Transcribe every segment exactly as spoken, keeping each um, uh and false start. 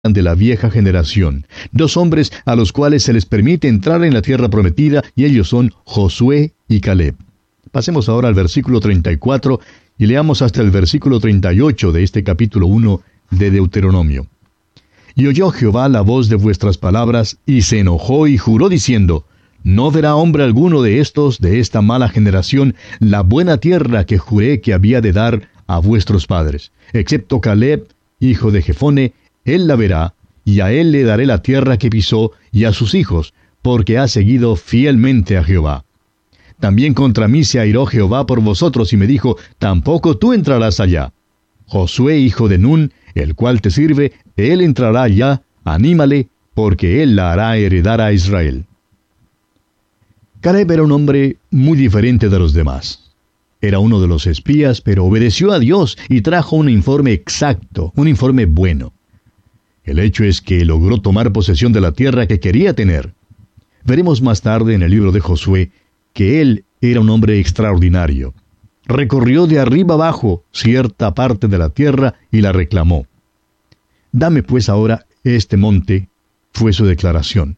de la vieja generación, dos hombres a los cuales se les permite entrar en la tierra prometida, y ellos son Josué y Caleb. Pasemos ahora al versículo treinta y cuatro y leamos hasta el versículo treinta y ocho de este capítulo uno de Deuteronomio. Y oyó Jehová la voz de vuestras palabras, y se enojó y juró diciendo: No verá hombre alguno de estos, de esta mala generación, la buena tierra que juré que había de dar a vuestros padres, excepto Caleb, hijo de Jefone. Él la verá, y a él le daré la tierra que pisó, y a sus hijos, porque ha seguido fielmente a Jehová. También contra mí se airó Jehová por vosotros, y me dijo: Tampoco tú entrarás allá. Josué, hijo de Nun, el cual te sirve, él entrará allá, anímale, porque él la hará heredar a Israel. Caleb era un hombre muy diferente de los demás. Era uno de los espías, pero obedeció a Dios y trajo un informe exacto, un informe bueno. El hecho es que logró tomar posesión de la tierra que quería tener. Veremos más tarde en el libro de Josué que él era un hombre extraordinario. Recorrió de arriba abajo cierta parte de la tierra y la reclamó. Dame pues ahora este monte, fue su declaración.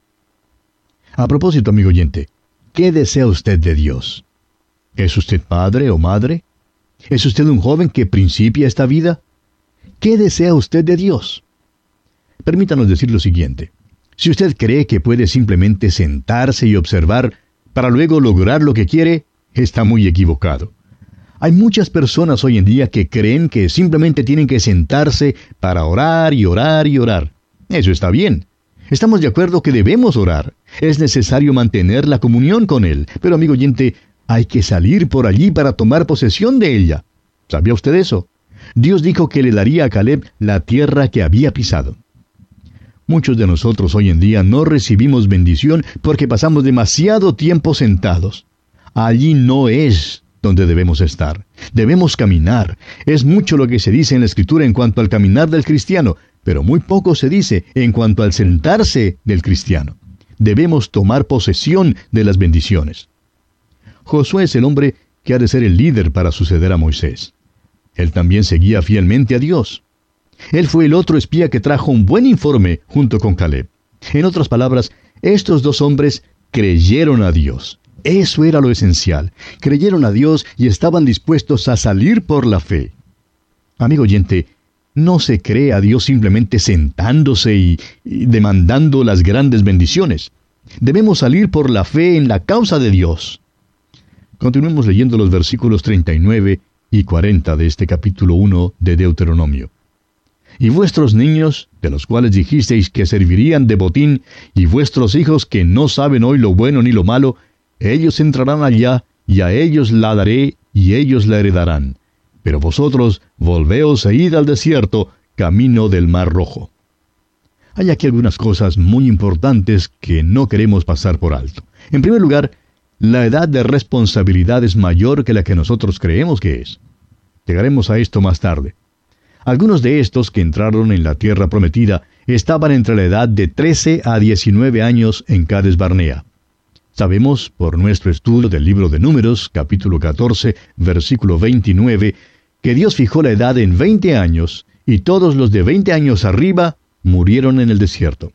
A propósito, amigo oyente, ¿qué desea usted de Dios? ¿Es usted padre o madre? ¿Es usted un joven que principia esta vida? ¿Qué desea usted de Dios? Permítanos decir lo siguiente. Si usted cree que puede simplemente sentarse y observar para luego lograr lo que quiere, está muy equivocado. Hay muchas personas hoy en día que creen que simplemente tienen que sentarse para orar y orar y orar. Eso está bien. Estamos de acuerdo que debemos orar. Es necesario mantener la comunión con Él. Pero, amigo oyente, hay que salir por allí para tomar posesión de ella. ¿Sabía usted eso? Dios dijo que le daría a Caleb la tierra que había pisado. Muchos de nosotros hoy en día no recibimos bendición porque pasamos demasiado tiempo sentados. Allí no es donde debemos estar. Debemos caminar. Es mucho lo que se dice en la Escritura en cuanto al caminar del cristiano, pero muy poco se dice en cuanto al sentarse del cristiano. Debemos tomar posesión de las bendiciones. Josué es el hombre que ha de ser el líder para suceder a Moisés. Él también seguía fielmente a Dios. Él fue el otro espía que trajo un buen informe junto con Caleb. En otras palabras, estos dos hombres creyeron a Dios. Eso era lo esencial. Creyeron a Dios y estaban dispuestos a salir por la fe. Amigo oyente, no se cree a Dios simplemente sentándose y, y demandando las grandes bendiciones. Debemos salir por la fe en la causa de Dios. Continuemos leyendo los versículos treinta y nueve y cuarenta de este capítulo uno de Deuteronomio. Y vuestros niños, de los cuales dijisteis que servirían de botín, y vuestros hijos que no saben hoy lo bueno ni lo malo, ellos entrarán allá, y a ellos la daré, y ellos la heredarán. Pero vosotros volveos e id al desierto, camino del Mar Rojo. Hay aquí algunas cosas muy importantes que no queremos pasar por alto. En primer lugar, la edad de responsabilidad es mayor que la que nosotros creemos que es. Llegaremos a esto más tarde. Algunos de estos que entraron en la tierra prometida estaban entre la edad de trece a diecinueve años en Cades Barnea. Sabemos, por nuestro estudio del libro de Números, capítulo catorce, versículo veintinueve, que Dios fijó la edad en veinte años, y todos los de veinte años arriba murieron en el desierto.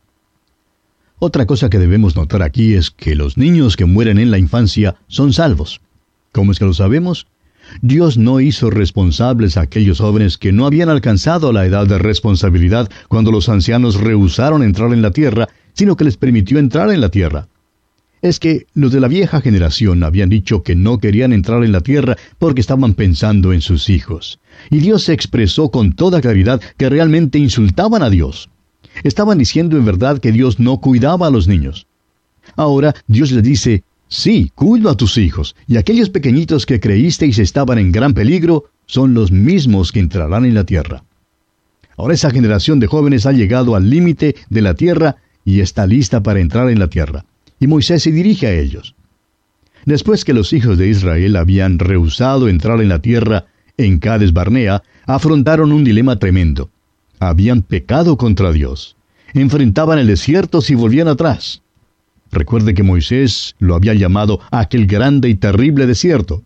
Otra cosa que debemos notar aquí es que los niños que mueren en la infancia son salvos. ¿Cómo es que lo sabemos? Dios no hizo responsables a aquellos jóvenes que no habían alcanzado la edad de responsabilidad cuando los ancianos rehusaron entrar en la tierra, sino que les permitió entrar en la tierra. Es que los de la vieja generación habían dicho que no querían entrar en la tierra porque estaban pensando en sus hijos. Y Dios se expresó con toda claridad que realmente insultaban a Dios. Estaban diciendo en verdad que Dios no cuidaba a los niños. Ahora Dios les dice: sí, cuido a tus hijos, y aquellos pequeñitos que creísteis estaban en gran peligro son los mismos que entrarán en la tierra. Ahora esa generación de jóvenes ha llegado al límite de la tierra y está lista para entrar en la tierra. Y Moisés se dirige a ellos. Después que los hijos de Israel habían rehusado entrar en la tierra en Cades Barnea, afrontaron un dilema tremendo. Habían pecado contra Dios. Enfrentaban el desierto si volvían atrás. Recuerde que Moisés lo había llamado aquel grande y terrible desierto.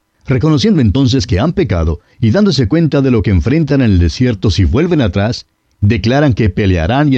Reconociendo entonces que han pecado y dándose cuenta de lo que enfrentan en el desierto si vuelven atrás, declaran que pelearán y